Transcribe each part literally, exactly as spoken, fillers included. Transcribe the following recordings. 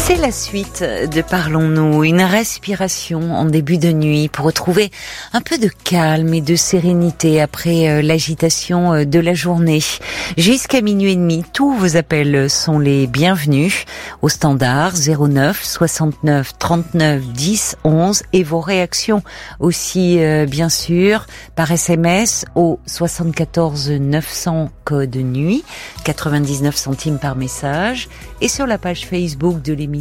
C'est la suite de Parlons-nous, une respiration en début de nuit pour retrouver un peu de calme et de sérénité après l'agitation de la journée. Jusqu'à minuit et demi, tous vos appels sont les bienvenus au standard zéro neuf soixante-neuf trente-neuf dix onze et vos réactions aussi euh, bien sûr par S M S au soixante-quatorze neuf cents code nuit, quatre-vingt-dix-neuf centimes par message et sur la page Facebook de l'émission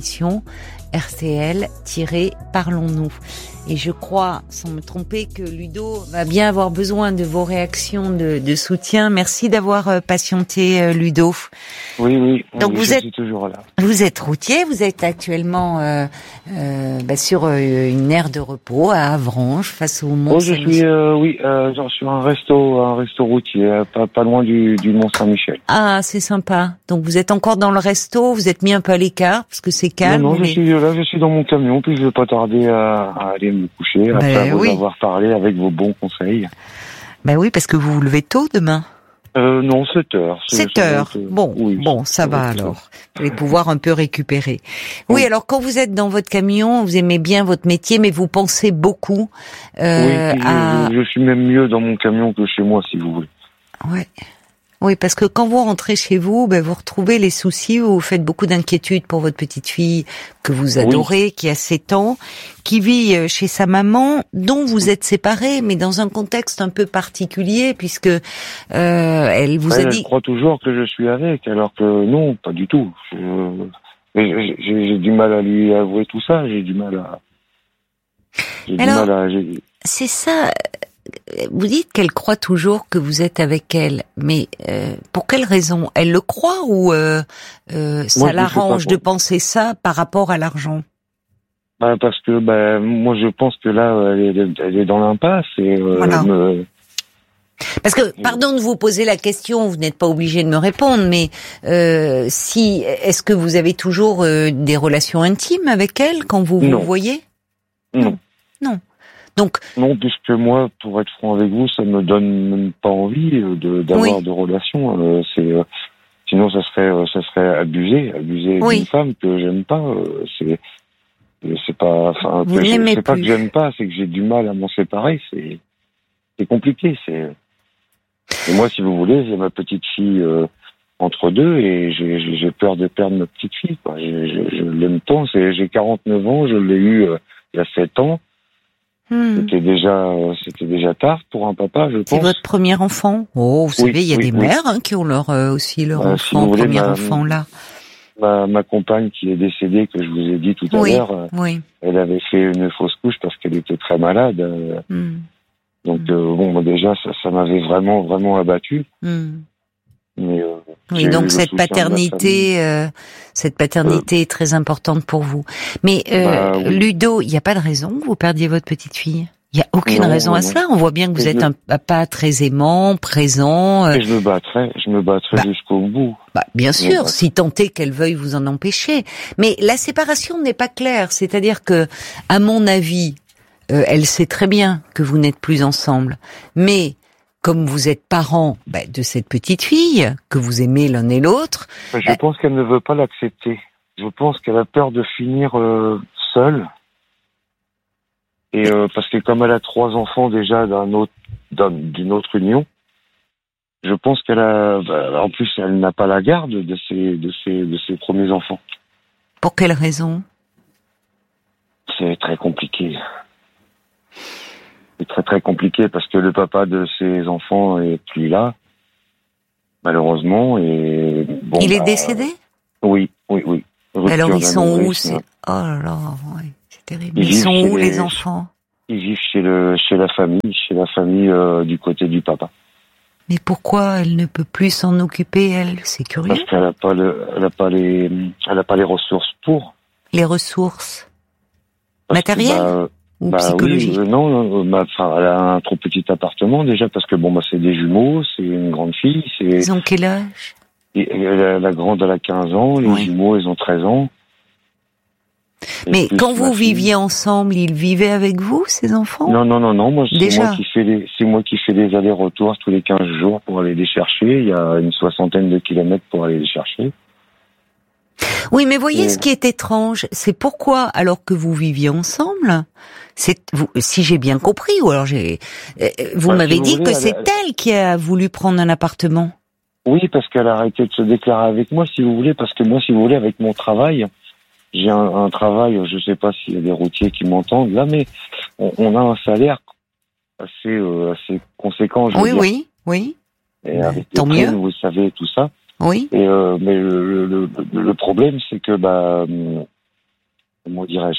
R T L-Parlons-nous. Et je crois, sans me tromper, que Ludo va bien avoir besoin de vos réactions de, de soutien. Merci d'avoir euh, patienté, euh, Ludo. Oui, oui. Donc oui, vous je êtes suis toujours là. Vous êtes routier, vous êtes actuellement euh, euh, bah, sur euh, une aire de repos à Avranches, face au Mont Oh, je Saint-Michel. suis, euh, oui, euh, genre sur un resto, un resto routier, euh, pas, pas loin du, du Mont Saint-Michel. Ah, c'est sympa. Donc vous êtes encore dans le resto, vous êtes mis un peu à l'écart parce que c'est calme. Non, non, je mais... suis là, je suis dans mon camion, puis je vais pas tarder à, à aller me coucher après Ben vous oui. avoir parlé avec vos bons conseils. Ben oui, parce que vous vous levez tôt demain. Euh, non, sept heures. sept heures. Bon, oui, bon, ça ça va va, alors. Vous allez pouvoir un peu récupérer. Oui, Oui. alors quand vous êtes dans votre camion, vous aimez bien votre métier, mais vous pensez beaucoup euh, oui, puis à... je, je suis même mieux dans mon camion que chez moi, si vous voulez. Ouais. Oui, parce que quand vous rentrez chez vous, ben vous retrouvez les soucis, vous faites beaucoup d'inquiétudes pour votre petite fille que vous adorez, oui. qui a sept ans, qui vit chez sa maman, dont vous êtes séparés, mais dans un contexte un peu particulier, puisque euh, elle vous elle, a dit... Elle croit toujours que je suis avec, alors que non, pas du tout. Je, j'ai, j'ai du mal à lui avouer tout ça, j'ai du mal à... J'ai alors, du mal à... J'ai... c'est ça... Vous dites qu'elle croit toujours que vous êtes avec elle, mais euh, pour quelle raison? Elle le croit ou euh, euh, ça moi, l'arrange de penser ça par rapport à l'argent? Bah, parce que bah, moi je pense que là elle est, elle est dans l'impasse et euh, voilà. me... Parce que, pardon de vous poser la question, vous n'êtes pas obligé de me répondre, mais euh, si est-ce que vous avez toujours euh, des relations intimes avec elle quand vous non. vous voyez? Non. Non. Donc, non, puisque moi, pour être franc avec vous, ça me donne même pas envie de, d'avoir oui. de relations. Euh, c'est, euh, sinon, ça serait, euh, ça serait abusé, abusé oui. d'une femme que j'aime pas. Euh, c'est, c'est pas, enfin, vous que l'aimez c'est pas plus. que j'aime pas, c'est que j'ai du mal à m'en séparer. C'est, c'est compliqué. C'est. Et moi, si vous voulez, j'ai ma petite fille euh, entre deux et j'ai, j'ai peur de perdre ma petite fille. Quoi. Je, je, je l'aime tant. C'est, j'ai quarante-neuf ans, je l'ai eu euh, il y a sept ans. Hmm. C'était déjà, c'était déjà tard pour un papa, je pense. C'est votre premier enfant? Oh, vous savez, il oui, y a oui, des oui. mères hein, qui ont leur euh, aussi leur euh, enfant, si voulez, premier ma, enfant là. Ma, ma compagne qui est décédée, que je vous ai dit tout à oui, l'heure, oui. elle avait fait une fausse couche parce qu'elle était très malade. Hmm. Donc hmm. Euh, bon, déjà, ça, ça m'avait vraiment, vraiment abattu. Hmm. Mais, euh, oui, donc cette paternité, euh, cette paternité euh, est très importante pour vous. Mais euh, bah, oui. Ludo, il n'y a pas de raison que vous perdiez votre petite fille. Il n'y a aucune non, raison à non. cela. On voit bien que vous et êtes je... un papa très aimant, présent. Euh... Et je me battrai, je me battrai bah, jusqu'au bout. Bah, bien sûr, si tant est qu'elle veuille vous en empêcher. Mais la séparation n'est pas claire. C'est-à-dire que, à mon avis, euh, elle sait très bien que vous n'êtes plus ensemble. Mais comme vous êtes parents bah, de cette petite fille, que vous aimez l'un et l'autre... Je bah... pense qu'elle ne veut pas l'accepter. Je pense qu'elle a peur de finir euh, seule. Et euh, parce que comme elle a trois enfants déjà d'un autre, d'un, d'une autre union, je pense qu'elle a... Bah, en plus, elle n'a pas la garde de ses, de ses, de ses premiers enfants. Pour quelle raison? C'est très compliqué. C'est très très compliqué parce que le papa de ses enfants est plus là, malheureusement. Et bon, il est bah, décédé? Oui, oui, oui. Rupture Alors ils sont où c'est... Oh là là, ouais, c'est terrible. Ils, ils sont où les, les enfants? Ils vivent chez le chez la famille, chez la famille euh, du côté du papa. Mais pourquoi elle ne peut plus s'en occuper, elle? C'est curieux. Parce qu'elle a pas le, elle a pas les, elle a pas les ressources pour. Les ressources parce matérielles? Que, bah, Ou bah psychologique? Oui, euh, non, bah, enfin, elle a un trop petit appartement déjà parce que bon, bah, c'est des jumeaux, c'est une grande fille. C'est... Ils ont quel âge? Et, la, la grande, elle a quinze ans, les oui. jumeaux, ils ont treize ans. Et mais quand vous viviez ensemble, ils vivaient avec vous, ces enfants? Non, non, non, non. Moi, c'est déjà? moi qui fais les, c'est moi qui fais les allers-retours tous les quinze jours pour aller les chercher. Il y a une soixantaine de kilomètres pour aller les chercher. Oui, mais voyez, Et... ce qui est étrange, c'est pourquoi, alors que vous viviez ensemble, c'est vous, si j'ai bien compris, ou alors j'ai, vous bah, m'avez si vous dit voulez, que elle, c'est elle... elle qui a voulu prendre un appartement. Oui, parce qu'elle a arrêté de se déclarer avec moi, si vous voulez, parce que moi, si vous voulez, avec mon travail, j'ai un, un travail, je sais pas s'il y a des routiers qui m'entendent là, mais on, on a un salaire assez, euh, assez conséquent, je veux Oui, dire. oui, oui. Et avec Tant les primes, mieux. vous savez, tout ça. Oui. Et euh, mais le, le, le, le problème, c'est que, bah, comment dirais-je,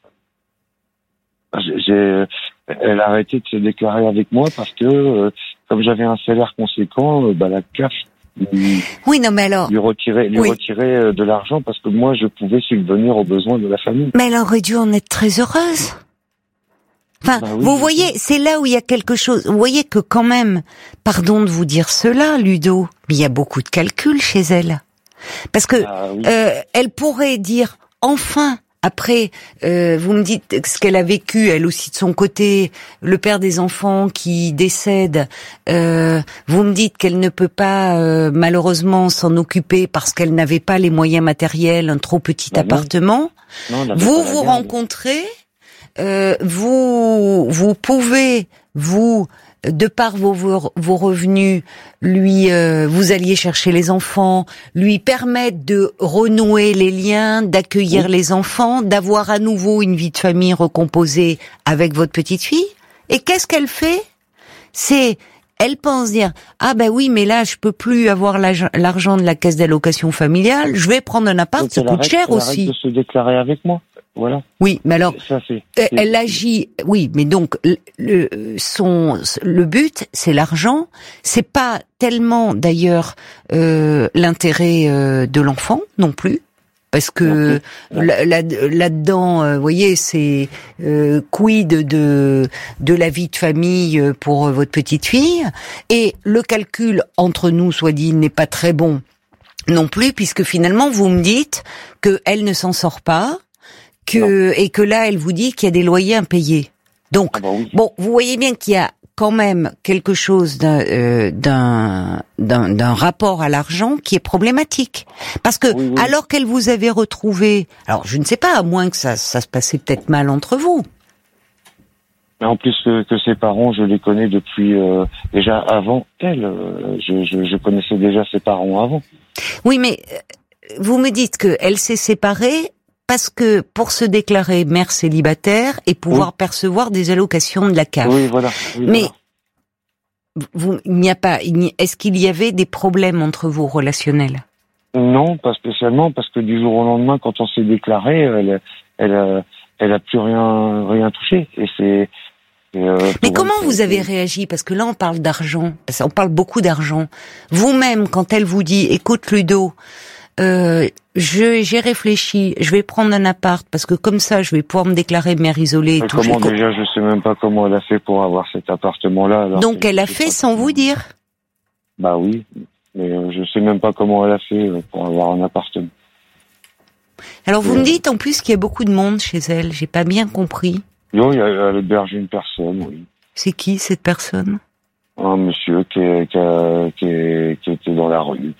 j'ai, elle a arrêté de se déclarer avec moi parce que, euh, comme j'avais un salaire conséquent, euh, bah, la C A F lui, oui, non, mais alors, lui retirait, lui oui. retirait de l'argent parce que moi, je pouvais subvenir aux besoins de la famille. Mais elle aurait dû en être très heureuse. Enfin, bah oui, vous voyez, c'est là où il y a quelque chose. Vous voyez que quand même, pardon de vous dire cela, Ludo, mais il y a beaucoup de calculs chez elle. Parce que ah, oui. euh, elle pourrait dire, enfin, après, euh, vous me dites ce qu'elle a vécu, elle aussi de son côté, le père des enfants qui décède, euh, vous me dites qu'elle ne peut pas euh, malheureusement s'en occuper parce qu'elle n'avait pas les moyens matériels, un trop petit bah appartement. Non, non, vous vous rencontrez, euh, vous vous pouvez, vous, de par vos, vos, vos revenus, lui, euh, vous alliez chercher les enfants, lui permettre de renouer les liens, d'accueillir oui. les enfants, d'avoir à nouveau une vie de famille recomposée avec votre petite fille. Et qu'est-ce qu'elle fait? C'est, elle pense dire, ah ben oui, mais là, je peux plus avoir l'argent de la caisse d'allocation familiale, je vais prendre un appart, ça coûte cher elle aussi. Elle arrête de se déclarer avec moi. Voilà. Oui, mais alors, ça, c'est, c'est, elle c'est, agit. Oui, mais donc le son le but, c'est l'argent. C'est pas tellement d'ailleurs euh, l'intérêt euh, de l'enfant non plus, parce que okay. là, là, là-dedans, euh, vous voyez, c'est euh, quid de de la vie de famille pour votre petite fille, et le calcul entre nous, soit dit, n'est pas très bon non plus, puisque finalement vous me dites que elle ne s'en sort pas. Que, et que là, elle vous dit qu'il y a des loyers impayés. Donc, ah bah oui. bon, vous voyez bien qu'il y a quand même quelque chose d'un, euh, d'un, d'un, d'un rapport à l'argent qui est problématique. Parce que, oui, oui. alors qu'elle vous avait retrouvé, alors je ne sais pas, à moins que ça, ça se passait peut-être mal entre vous. Mais en plus que, que ses parents, je les connais depuis euh, déjà avant elle. Euh, je, je, je connaissais déjà ses parents avant. Oui, mais vous me dites qu'elle s'est séparée parce que pour se déclarer mère célibataire et pouvoir oui. percevoir des allocations de la C A F. Oui, voilà. Oui, mais voilà. Vous, il n'y a pas. Il n'y, est-ce qu'il y avait des problèmes entre vous relationnels? Non, pas spécialement, parce que du jour au lendemain, quand on s'est déclaré, elle, elle, a, elle a plus rien, rien touché. Et c'est. Et euh, mais comment vous avez réagi? Parce que là, on parle d'argent. On parle beaucoup d'argent. Vous-même, quand elle vous dit, écoute, Ludo. Euh, je, j'ai réfléchi, je vais prendre un appart parce que comme ça, je vais pouvoir me déclarer mère isolée. Et comment déjà, je sais même pas comment elle a fait pour avoir cet appartement-là. Alors donc elle a fait sans vous dire? Bah oui, mais euh, je sais même pas comment elle a fait pour avoir un appartement. Alors vous euh... me dites en plus qu'il y a beaucoup de monde chez elle, j'ai pas bien compris. Non, elle héberge une personne, oui. C'est qui cette personne? Un monsieur qui, est, qui, a, qui, est, qui était dans la rue.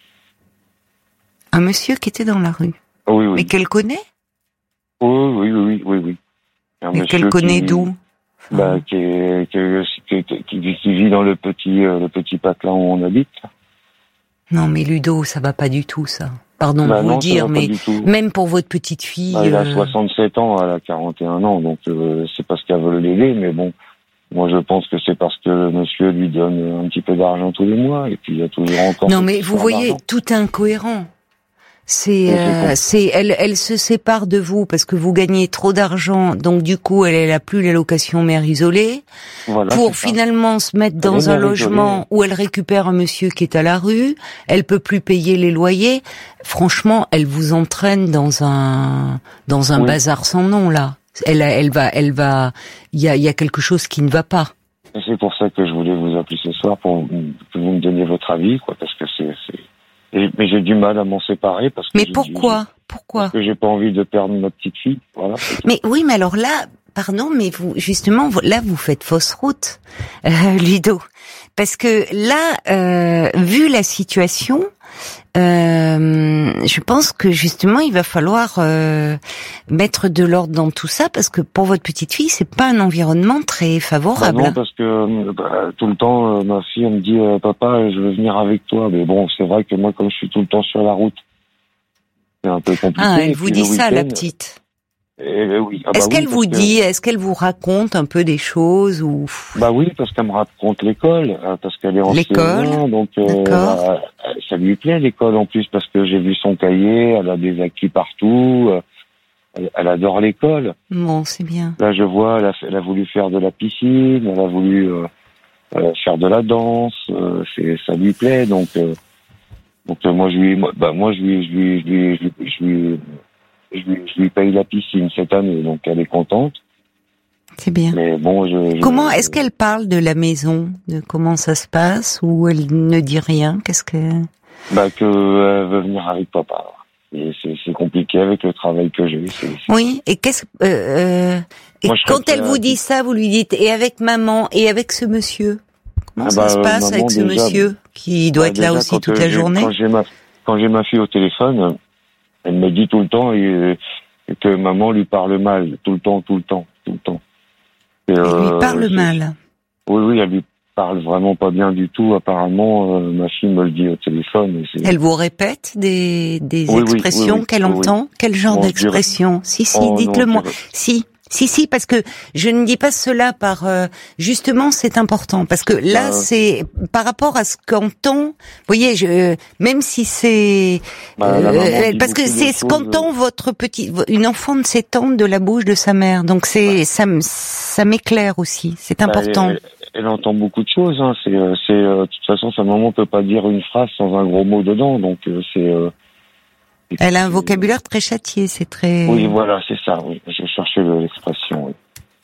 Un monsieur qui était dans la rue. Oui, oui. Mais qu'elle connaît? Oui, oui, oui, oui, oui. Un Mais qu'elle connaît qui, d'où? Bah, qui, est, qui, qui, qui, qui vit dans le petit, euh, le petit patelin où on habite. Non, mais Ludo, ça va pas du tout, ça. Pardon bah de vous non, le dire, mais même pour votre petite fille. Bah, elle a euh... soixante-sept ans, elle a quarante et un ans, donc euh, c'est parce qu'elle veut l'aider, mais bon. Moi, je pense que c'est parce que le monsieur lui donne un petit peu d'argent tous les mois, et puis il y a toujours encore. Non, mais vous voyez, d'argent. Tout est incohérent. C'est, euh, c'est, elle, elle se sépare de vous parce que vous gagnez trop d'argent, donc du coup, elle, elle a plus l'allocation mère isolée, voilà, pour finalement se mettre dans elle un logement isolée. Où elle récupère un monsieur qui est à la rue, elle peut plus payer les loyers. Franchement, elle vous entraîne dans un, dans un oui. bazar sans nom, là. Elle, elle va, elle va, il y a, il y a quelque chose qui ne va pas. Et c'est pour ça que je voulais vous appeler ce soir pour que vous me donniez votre avis, quoi, parce que c'est, c'est... Et, mais j'ai du mal à m'en séparer parce que. Mais pourquoi? Pourquoi? Parce que j'ai pas envie de perdre ma petite fille. Voilà. Mais oui, mais alors là, pardon, mais vous, justement, vous, là, vous faites fausse route, euh, Ludo. Parce que là, euh, vu la situation, euh, je pense que justement, il va falloir euh, mettre de l'ordre dans tout ça, parce que pour votre petite fille, c'est pas un environnement très favorable. Bah non, parce que bah, tout le temps, euh, ma fille, elle me dit euh, « Papa, je veux venir avec toi ». Mais bon, c'est vrai que moi, comme je suis tout le temps sur la route, c'est un peu compliqué. Ah, elle vous dit ça, la petite. Et, oui. Ah, est-ce bah qu'elle oui, vous que... dit, est-ce qu'elle vous raconte un peu des choses ou? Bah oui, parce qu'elle me raconte l'école, parce qu'elle est en l'école, C E un, donc euh, bah, ça lui plaît l'école en plus, parce que j'ai vu son cahier, elle a des acquis partout, elle, elle adore l'école. Bon, c'est bien. Là, je vois, elle a, elle a voulu faire de la piscine, elle a voulu euh, euh, faire de la danse, euh, c'est, ça lui plaît, donc euh, donc euh, moi je lui, moi, bah moi je lui, je lui, je lui, je lui, je lui Je lui, je lui paye la piscine cette année, donc elle est contente. C'est bien. Mais bon, je, je, comment est-ce qu'elle parle de la maison, de comment ça se passe, ou elle ne dit rien? Qu'est-ce que? Bah que elle veut venir avec papa. Et c'est, c'est compliqué avec le travail que j'ai. C'est, c'est... Oui. Et qu'est-ce euh, et Moi, quand elle vous dit ça, vous lui dites et avec maman et avec ce monsieur. Comment ah ça bah, se passe avec ce déjà, monsieur qui doit bah, être là aussi toute euh, la journée? Quand j'ai ma quand j'ai ma fille au téléphone. Elle me dit tout le temps et, et que maman lui parle mal, tout le temps, tout le temps, tout le temps. Et, elle euh, lui parle mal. Oui, oui, elle lui parle vraiment pas bien du tout. Apparemment, euh, ma fille me le dit au téléphone. Et c'est... Elle vous répète des, des oui, expressions oui, oui, qu'elle oui, entend? Oui. Quel genre bon, d'expression? Si, si, oh, dites-le non, moi. Si. Si, si, parce que je ne dis pas cela par... Euh, justement, c'est important, parce que là, euh... c'est par rapport à ce qu'entend... Vous voyez, je, même si c'est... Bah, euh, parce que c'est ce qu'entend votre petit... Une enfant de sept ans de la bouche de sa mère. Donc, c'est bah. ça, ça m'éclaire aussi. C'est important. Bah, elle, elle, elle entend beaucoup de choses. Hein. C'est, c'est, euh, de toute façon, sa maman peut pas dire une phrase sans un gros mot dedans. Donc, euh, c'est... Euh... Elle a un vocabulaire très châtié, c'est très... Oui, voilà, c'est ça, oui. Je cherchais l'expression, oui.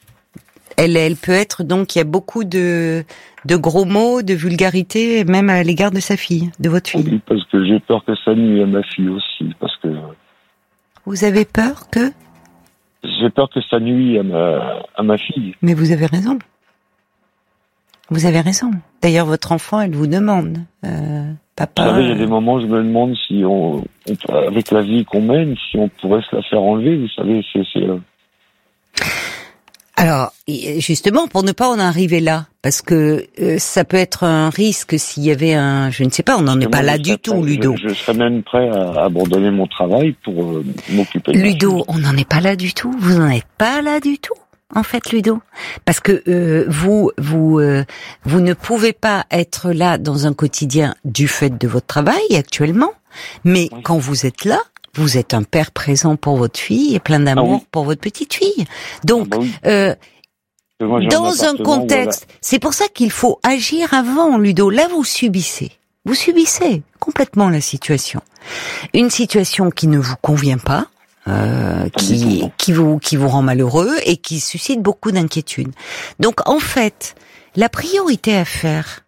Elle, elle peut être, donc, il y a beaucoup de, de gros mots, de vulgarité, même à l'égard de sa fille, de votre fille. Oui, parce que j'ai peur que ça nuise à ma fille aussi, parce que... Vous avez peur que? J'ai peur que ça nuise à ma, à ma fille. Mais vous avez raison. Vous avez raison. D'ailleurs, votre enfant, elle vous demande... Euh... Papa, vous savez, il y a des moments où je me demande si on, on, avec la vie qu'on mène, si on pourrait se la faire enlever, vous savez, c'est, c'est... Alors, justement, pour ne pas en arriver là, parce que euh, ça peut être un risque s'il y avait un... Je ne sais pas, on n'en est pas là du tout, Ludo. Je, je serais même prêt à abandonner mon travail pour euh, m'occuper de Ludo, on n'en est pas là du tout. Vous n'en êtes pas là du tout, en fait, Ludo. Parce que euh, vous, vous, euh, vous ne pouvez pas être là dans un quotidien du fait de votre travail actuellement, mais oui. Quand vous êtes là, vous êtes un père présent pour votre fille et plein d'amour ah oui. pour votre petite fille. Donc, ah bah oui. euh, moi, dans un contexte, voilà. C'est pour ça qu'il faut agir avant, Ludo. Là, vous subissez. Vous subissez complètement la situation. Une situation qui ne vous convient pas, Euh, qui qui vous qui vous rend malheureux et qui suscite beaucoup d'inquiétude. Donc en fait, la priorité à faire,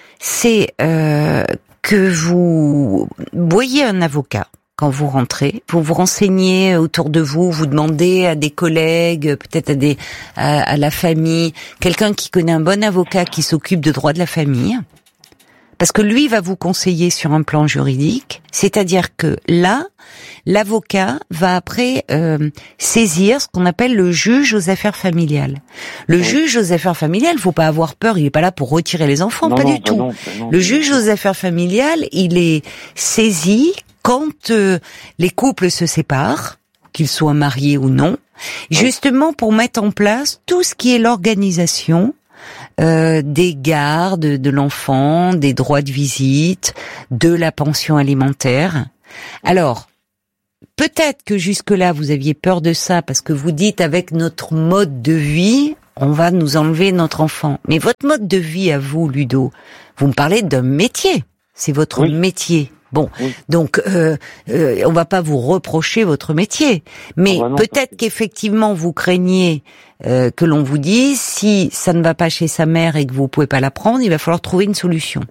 c'est euh, que vous voyez un avocat quand vous rentrez, vous vous renseignez autour de vous, vous demandez à des collègues, peut-être à des à, à la famille, quelqu'un qui connaît un bon avocat qui s'occupe de droit de la famille. Parce que lui va vous conseiller sur un plan juridique, c'est-à-dire que là, l'avocat va après euh, saisir ce qu'on appelle le juge aux affaires familiales. Le oui. juge aux affaires familiales, faut pas avoir peur, il est pas là pour retirer les enfants, non, pas non, du tout. Non, non, le juge aux affaires familiales, il est saisi quand euh, les couples se séparent, qu'ils soient mariés ou non, oui. justement pour mettre en place tout ce qui est l'organisation Euh, des gardes de l'enfant, des droits de visite, de la pension alimentaire. Alors, peut-être que jusque-là, vous aviez peur de ça parce que vous dites avec notre mode de vie, on va nous enlever notre enfant. Mais votre mode de vie à vous, Ludo, vous me parlez d'un métier. C'est votre oui. métier. Bon, oui. donc euh, euh, on va pas vous reprocher votre métier, mais oh bah non, peut-être qu'effectivement vous craignez euh, que l'on vous dise si ça ne va pas chez sa mère et que vous pouvez pas la prendre, il va falloir trouver une solution.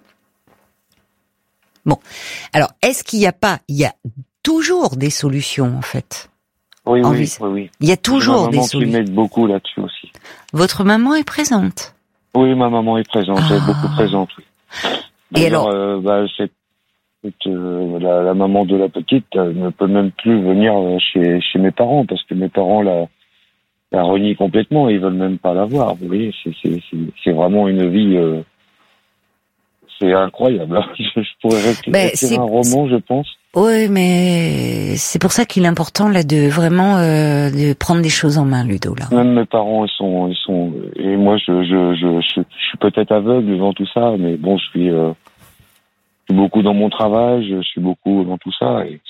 Bon, alors est-ce qu'il n'y a pas, il y a toujours des solutions en fait. Oui, oui, envis... oui, oui. Il y a toujours des solutions. Ma maman qui m'aide beaucoup là-dessus aussi. Votre maman est présente? Oui, ma maman est présente, ah. elle est beaucoup présente, oui. Et alors euh, bah, c'est, c'est, euh, la, la maman de la petite euh, ne peut même plus venir chez, chez mes parents, parce que mes parents la, la renient complètement, ils veulent même pas la voir, vous voyez, c'est, c'est, c'est, c'est vraiment une vie... Euh, c'est incroyable. Je pourrais écrire ben, un roman, je pense. Oui, mais c'est pour ça qu'il est important là de vraiment euh, de prendre des choses en main, Ludo. Là. Même mes parents, ils sont, ils sont, et moi, je, je, je, je, je suis peut-être aveugle devant tout ça, mais bon, je suis, euh, je suis beaucoup dans mon travail, je suis beaucoup dans tout ça. Et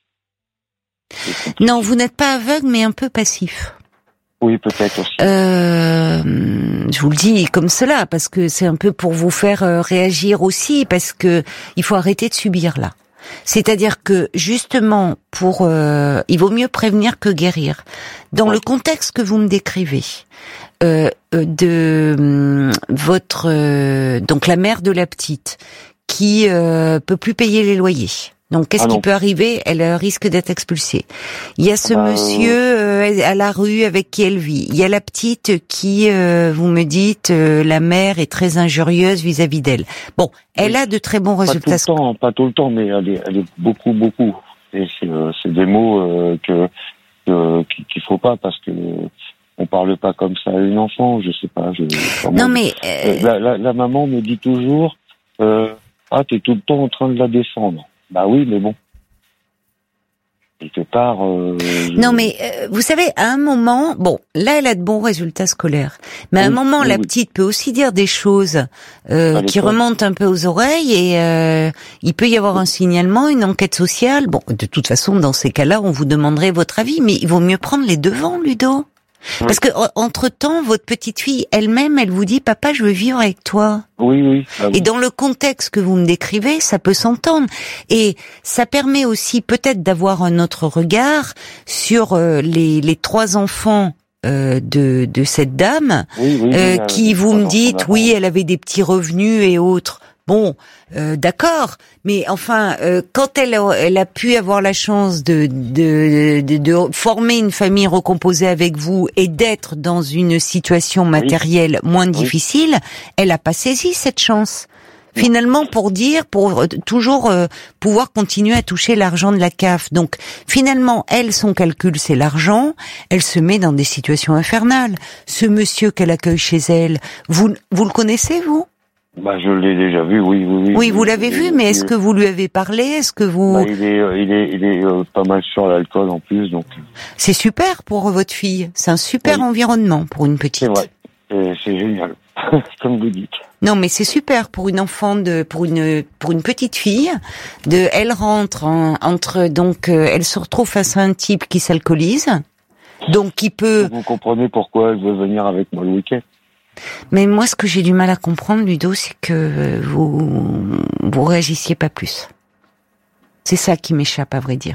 c'est, c'est non, vous n'êtes pas aveugle, mais un peu passif. Oui, peut-être aussi. Euh, je vous le dis comme cela, parce que c'est un peu pour vous faire euh, réagir aussi, parce que il faut arrêter de subir là. C'est-à-dire que justement, pour, euh, il vaut mieux prévenir que guérir. Dans ouais. le contexte que vous me décrivez, euh, de euh, votre, euh, donc la mère de la petite, qui euh, peut plus payer les loyers. Donc, qu'est-ce ah qui peut arriver? Elle risque d'être expulsée. Il y a ce bah, monsieur euh, à la rue avec qui elle vit. Il y a la petite qui, euh, vous me dites, euh, la mère est très injurieuse vis-à-vis d'elle. Bon, elle oui. a de très bons pas résultats. Tout le temps, pas tout le temps, mais elle est, elle est beaucoup, beaucoup. Et c'est, euh, c'est des mots euh, que, que qu'il faut pas, parce que on parle pas comme ça à une enfant. Je sais pas. Je, non mais euh... la, la, la maman me dit toujours, euh, ah, t'es tout le temps en train de la défendre. Bah oui, mais bon. Quelque part... Euh, je... Non, mais euh, vous savez, à un moment... Bon, là, elle a de bons résultats scolaires. Mais à oui, un moment, oui, la oui. petite peut aussi dire des choses euh, qui remontent un peu aux oreilles et euh, il peut y avoir un signalement, une enquête sociale. Bon, de toute façon, dans ces cas-là, on vous demanderait votre avis, mais il vaut mieux prendre les devants, Ludo. Oui. Parce que entre-temps, votre petite fille elle-même, elle vous dit « Papa, je veux vivre avec toi ». Oui, oui. Ah, oui. Et dans le contexte que vous me décrivez, ça peut s'entendre. Et ça permet aussi peut-être d'avoir un autre regard sur euh, les, les trois enfants euh, de, de cette dame, oui, oui, euh, oui, qui euh, vous me dites « Oui, elle avait des petits revenus et autres ». Bon, euh, d'accord, mais enfin, euh, quand elle a, elle a pu avoir la chance de, de, de, de former une famille recomposée avec vous et d'être dans une situation matérielle oui. moins oui. difficile, elle a pas saisi cette chance. Non. Finalement, pour dire, pour toujours euh, pouvoir continuer à toucher l'argent de la C A F. Donc, finalement, elle, son calcul, c'est l'argent. Elle se met dans des situations infernales. Ce monsieur qu'elle accueille chez elle, vous, vous le connaissez, vous ? Bah, je l'ai déjà vu, oui, oui, oui. Oui, vous l'avez vu, mais est-ce que vous lui avez parlé? Est-ce que vous... Bah, il est, il est, il est euh, pas mal sur l'alcool en plus, donc. C'est super pour votre fille. C'est un super oui. environnement pour une petite. C'est vrai. Et c'est génial, comme vous dites. Non, mais c'est super pour une enfant de, pour une, pour une petite fille. De, elle rentre en, entre, donc, euh, elle se retrouve face à un type qui s'alcoolise, donc qui peut. Vous comprenez pourquoi elle veut venir avec moi le week-end. Mais moi, ce que j'ai du mal à comprendre, Ludo, c'est que vous vous réagissiez pas plus. C'est ça qui m'échappe, à vrai dire.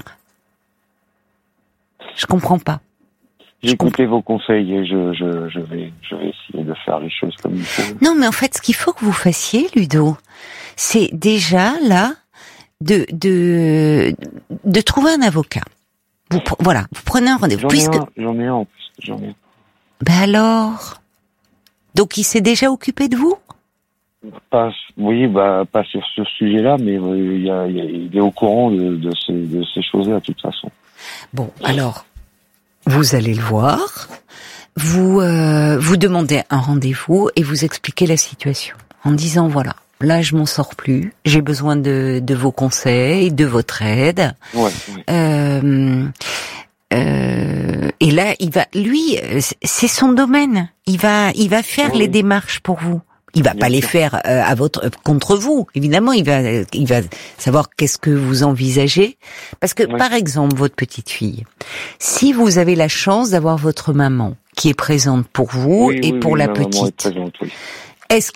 Je comprends pas. J'ai écouté vos conseils et je, je, je vais, je vais essayer de faire les choses comme il faut. Non, mais en fait, ce qu'il faut que vous fassiez, Ludo, c'est déjà là de de de trouver un avocat. Vous, voilà, vous prenez un rendez-vous. J'en puisque... ai un, j'en ai un en plus. J'en ai un. Ben alors. Donc il s'est déjà occupé de vous? Pas, oui, bah pas sur ce sujet-là, mais euh, il, y a, il, y a, il est au courant de, de ces, de ces choses-là de toute façon. Bon, alors vous allez le voir, vous euh, vous demandez un rendez-vous et vous expliquez la situation en disant voilà, là je m'en sors plus, j'ai besoin de, de vos conseils, de votre aide. Ouais, ouais. Euh, Euh, et là, il va, lui, c'est son domaine. Il va, il va faire oui. les démarches pour vous. Il va Bien pas sûr. les faire euh, à votre contre vous. Évidemment, il va, il va savoir qu'est-ce que vous envisagez. Parce que, oui. par exemple, votre petite fille, si vous avez la chance d'avoir votre maman qui est présente pour vous oui, et oui, pour oui, la ma petite, maman est présente, oui.